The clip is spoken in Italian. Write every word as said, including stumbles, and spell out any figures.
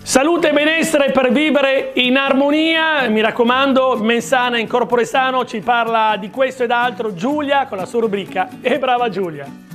Salute e benessere per vivere in armonia, mi raccomando, Mensana in corpore sano ci parla di questo ed altro Giulia con la sua rubrica E brava Giulia.